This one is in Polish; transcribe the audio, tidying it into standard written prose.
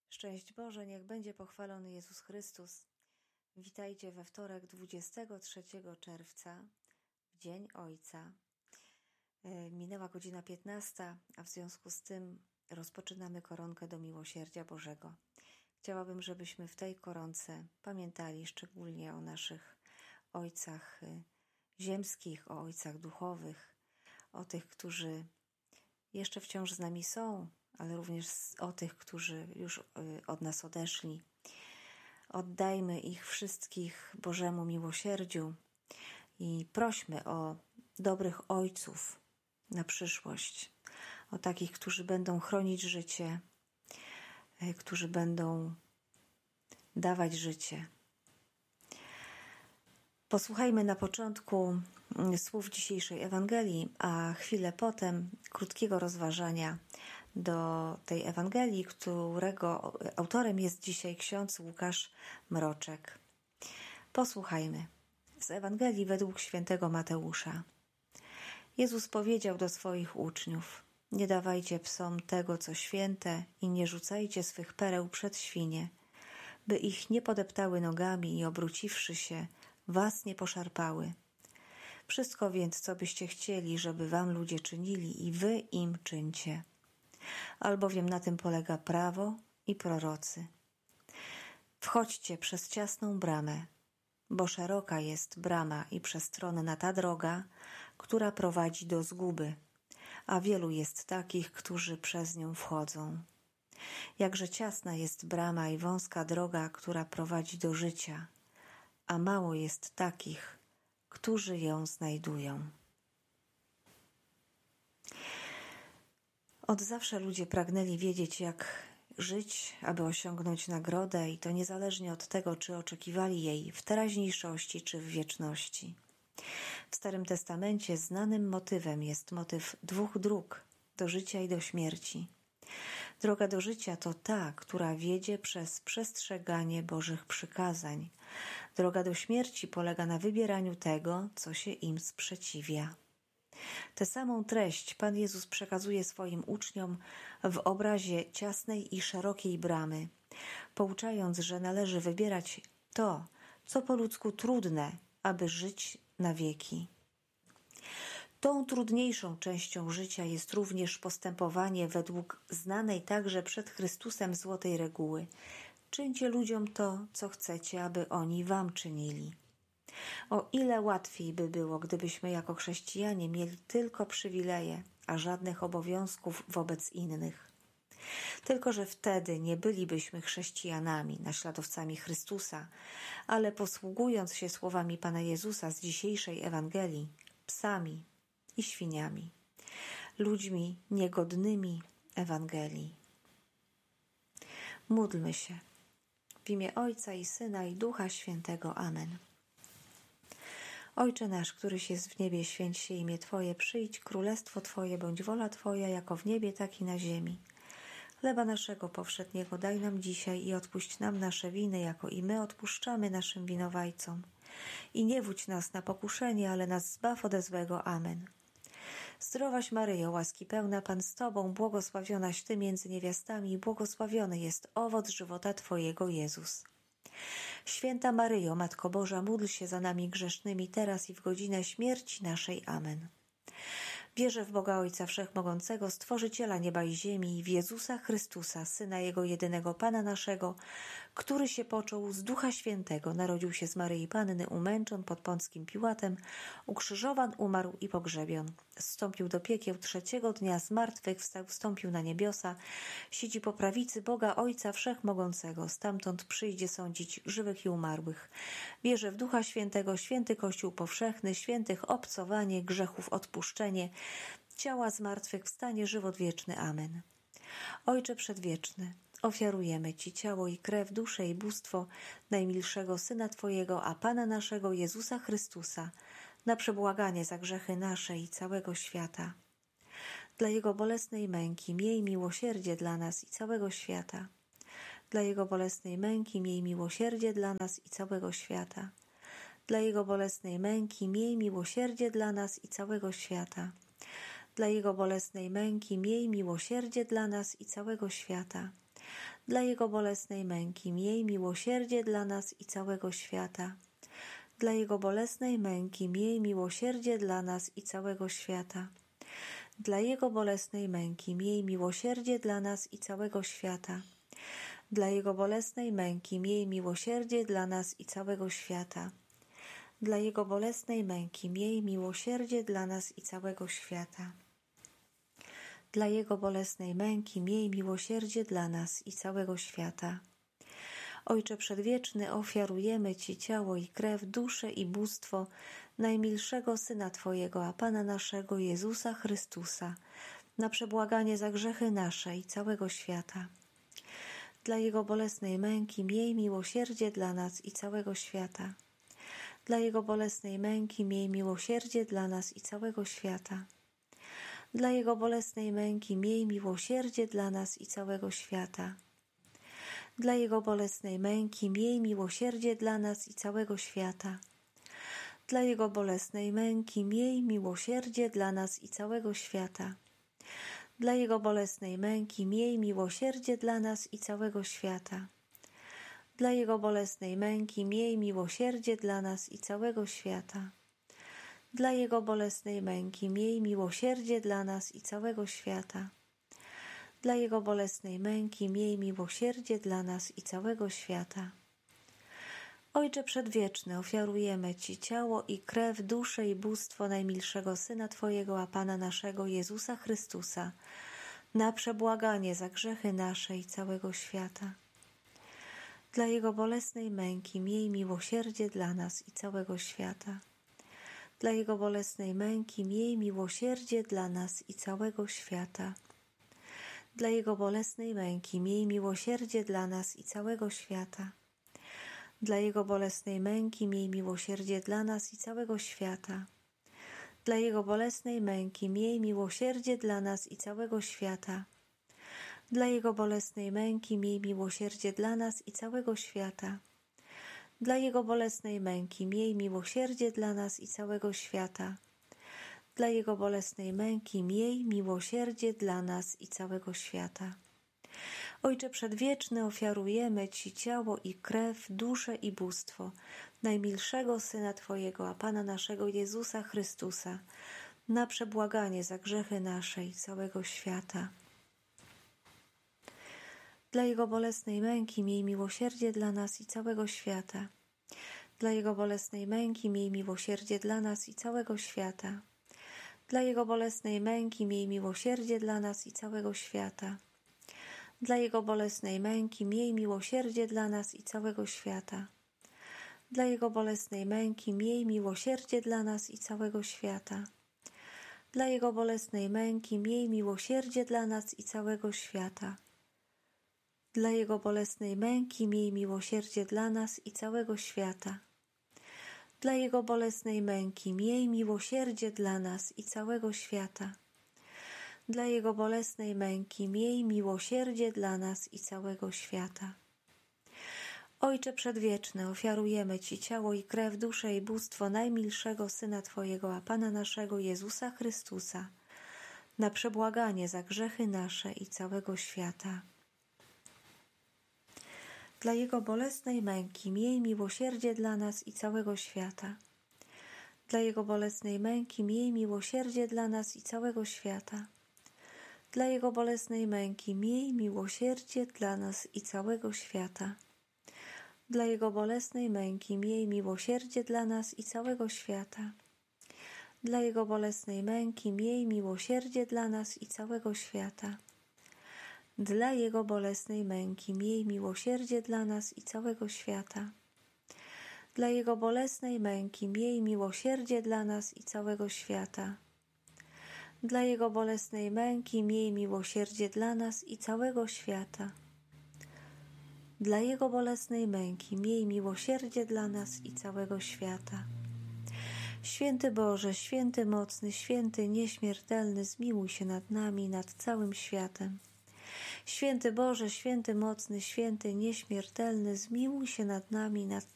Szczęść Boże, niech będzie pochwalony Jezus Chrystus. Witajcie we wtorek 23 czerwca, w Dzień Ojca. Minęła godzina 15, a w związku z tym rozpoczynamy koronkę do miłosierdzia Bożego. Chciałabym, żebyśmy w tej koronce pamiętali szczególnie o naszych ojcach ziemskich, o ojcach duchowych, o tych, którzy jeszcze wciąż z nami są, ale również o tych, którzy już od nas odeszli. Oddajmy ich wszystkich Bożemu miłosierdziu i prośmy o dobrych ojców na przyszłość, o takich, którzy będą chronić życie, którzy będą dawać życie. Posłuchajmy na początku słów dzisiejszej Ewangelii, a chwilę potem krótkiego rozważania do tej Ewangelii, którego autorem jest dzisiaj ksiądz Łukasz Mroczek. Posłuchajmy z Ewangelii według świętego Mateusza. Jezus powiedział do swoich uczniów: nie dawajcie psom tego, co święte, i nie rzucajcie swych pereł przed świnie, by ich nie podeptały nogami i obróciwszy się, was nie poszarpały. Wszystko więc, co byście chcieli, żeby wam ludzie czynili, i wy im czyńcie. Albowiem na tym polega prawo i prorocy. Wchodźcie przez ciasną bramę, bo szeroka jest brama i przestronna ta droga, która prowadzi do zguby, a wielu jest takich, którzy przez nią wchodzą. Jakże ciasna jest brama i wąska droga, która prowadzi do życia, a mało jest takich, którzy ją znajdują. Od zawsze ludzie pragnęli wiedzieć, jak żyć, aby osiągnąć nagrodę, i to niezależnie od tego, czy oczekiwali jej w teraźniejszości, czy w wieczności. W Starym Testamencie znanym motywem jest motyw dwóch dróg, do życia i do śmierci. Droga do życia to ta, która wiedzie przez przestrzeganie Bożych przykazań. Droga do śmierci polega na wybieraniu tego, co się im sprzeciwia. Tę samą treść Pan Jezus przekazuje swoim uczniom w obrazie ciasnej i szerokiej bramy, pouczając, że należy wybierać to, co po ludzku trudne, aby żyć na wieki. Tą trudniejszą częścią życia jest również postępowanie według znanej także przed Chrystusem złotej reguły: czyńcie ludziom to, co chcecie, aby oni wam czynili. O ile łatwiej by było, gdybyśmy jako chrześcijanie mieli tylko przywileje, a żadnych obowiązków wobec innych. Tylko że wtedy nie bylibyśmy chrześcijanami, naśladowcami Chrystusa, ale posługując się słowami Pana Jezusa z dzisiejszej Ewangelii, psami i świniami, ludźmi niegodnymi Ewangelii. Módlmy się. W imię Ojca i Syna i Ducha Świętego. Amen. Ojcze nasz, któryś jest w niebie, święć się imię Twoje, przyjdź królestwo Twoje, bądź wola Twoja, jako w niebie, tak i na ziemi. Chleba naszego powszedniego daj nam dzisiaj i odpuść nam nasze winy, jako i my odpuszczamy naszym winowajcom. I nie wódź nas na pokuszenie, ale nas zbaw ode złego. Amen. Zdrowaś Maryjo, łaski pełna, Pan z Tobą, błogosławionaś Ty między niewiastami i błogosławiony jest owoc żywota Twojego, Jezus. Święta Maryjo, Matko Boża, módl się za nami grzesznymi, teraz i w godzinę śmierci naszej. Amen. Wierzę w Boga Ojca Wszechmogącego, Stworzyciela nieba i ziemi, i w Jezusa Chrystusa, Syna Jego jedynego, Pana naszego, który się począł z Ducha Świętego, narodził się z Maryi Panny, umęczon pod Pąckim Piłatem, ukrzyżowan, umarł i pogrzebion. Zstąpił do piekieł, trzeciego dnia z martwych wstał, wstąpił na niebiosa, siedzi po prawicy Boga Ojca Wszechmogącego, stamtąd przyjdzie sądzić żywych i umarłych. Wierzę w Ducha Świętego, święty Kościół powszechny, świętych obcowanie, grzechów odpuszczenie, ciała zmartwychwstanie, żywot wieczny. Amen. Ojcze Przedwieczny, ofiarujemy Ci ciało i krew, duszę i bóstwo najmilszego Syna Twojego, a Pana naszego Jezusa Chrystusa, na przebłaganie za grzechy nasze i całego świata. Dla Jego bolesnej męki miej miłosierdzie dla nas i całego świata. Dla Jego bolesnej męki miej miłosierdzie dla nas i całego świata. Dla Jego bolesnej męki miej miłosierdzie dla nas i całego świata. Dla Jego bolesnej męki miej miłosierdzie dla nas i całego świata. Dla Jego bolesnej męki miej miłosierdzie dla nas i całego świata. Dla Jego bolesnej męki miej miłosierdzie dla nas i całego świata. Dla Jego bolesnej męki miej miłosierdzie dla nas i całego świata. Dla Jego bolesnej męki miej miłosierdzie dla nas i całego świata. Dla Jego bolesnej męki miej miłosierdzie dla nas i całego świata. Dla Jego bolesnej męki miej miłosierdzie dla nas i całego świata. Ojcze Przedwieczny, ofiarujemy Ci ciało i krew, duszę i bóstwo najmilszego Syna Twojego, a Pana naszego Jezusa Chrystusa, na przebłaganie za grzechy nasze i całego świata. Dla Jego bolesnej męki miej miłosierdzie dla nas i całego świata. Dla Jego bolesnej męki miej miłosierdzie dla nas i całego świata. Dla Jego bolesnej męki miej miłosierdzie dla nas i całego świata. Dla Jego bolesnej męki miej miłosierdzie dla nas i całego świata. Dla Jego bolesnej męki miej miłosierdzie dla nas i całego świata. Dla Jego bolesnej męki miej miłosierdzie dla nas i całego świata. Dla Jego bolesnej męki miej miłosierdzie dla nas i całego świata. Dla Jego bolesnej męki miej miłosierdzie dla nas i całego świata. Dla Jego bolesnej męki miej miłosierdzie dla nas i całego świata. Ojcze Przedwieczny, ofiarujemy Ci ciało i krew, duszę i bóstwo najmilszego Syna Twojego, a Pana naszego Jezusa Chrystusa, na przebłaganie za grzechy nasze i całego świata. Dla Jego bolesnej męki miej miłosierdzie dla nas i całego świata. Dla Jego bolesnej męki miej miłosierdzie dla nas i całego świata. Dla Jego bolesnej męki miej miłosierdzie dla nas i całego świata. Dla Jego bolesnej męki miej miłosierdzie dla nas i całego świata. Dla Jego bolesnej męki miej miłosierdzie dla nas i całego świata. Dla Jego bolesnej męki miej miłosierdzie dla nas i całego świata. Dla Jego bolesnej męki miej miłosierdzie dla nas i całego świata. Dla Jego bolesnej męki miej miłosierdzie dla nas i całego świata. Ojcze Przedwieczny, ofiarujemy Ci ciało i krew, duszę i bóstwo najmilszego Syna Twojego, a Pana naszego Jezusa Chrystusa, na przebłaganie za grzechy nasze i całego świata. Dla Jego bolesnej męki miej miłosierdzie dla nas i całego świata. Dla Jego bolesnej męki miej miłosierdzie dla nas i całego świata. Dla Jego bolesnej męki miej miłosierdzie dla nas i całego świata. Dla Jego bolesnej męki miej miłosierdzie dla nas i całego świata. Dla Jego bolesnej męki miej miłosierdzie dla nas i całego świata. Dla Jego bolesnej męki miej miłosierdzie dla nas i całego świata. Dla Jego bolesnej męki miej miłosierdzie dla nas i całego świata. Dla Jego bolesnej męki miej miłosierdzie dla nas i całego świata. Dla Jego bolesnej męki miej miłosierdzie dla nas i całego świata. Ojcze Przedwieczny, ofiarujemy Ci ciało i krew, duszę i bóstwo najmilszego Syna Twojego, a Pana naszego Jezusa Chrystusa, na przebłaganie za grzechy nasze i całego świata. Dla Jego bolesnej męki miej miłosierdzie dla nas i całego świata. Dla Jego bolesnej męki miej miłosierdzie dla nas i całego świata. Dla Jego bolesnej męki miej miłosierdzie dla nas i całego świata. Dla Jego bolesnej męki miej miłosierdzie dla nas i całego świata. Dla Jego bolesnej męki miej miłosierdzie dla nas i całego świata. Dla Jego bolesnej męki miej miłosierdzie dla nas i całego świata. Dla Jego bolesnej męki miej miłosierdzie dla nas i całego świata. Dla Jego bolesnej męki miej miłosierdzie dla nas i całego świata. Dla Jego bolesnej męki miej miłosierdzie dla nas i całego świata. Święty Boże, święty mocny, święty nieśmiertelny, zmiłuj się nad nami, nad całym światem. Święty Boże, święty mocny, święty nieśmiertelny, zmiłuj się nad nami, nad